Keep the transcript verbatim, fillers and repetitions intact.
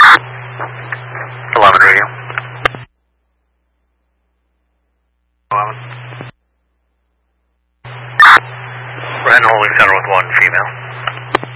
eleven radio. eleven. Red holding center with one female.